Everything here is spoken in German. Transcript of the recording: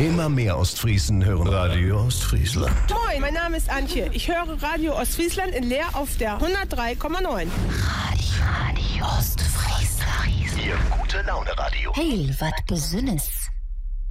Immer mehr Ostfriesen hören Radio Ostfriesland. Moin, mein Name ist Antje. Ich höre Radio Ostfriesland in Leer auf der 103,9. Radio Ostfriesland. Ihr gute Laune Radio. Hey, wat Besonnes.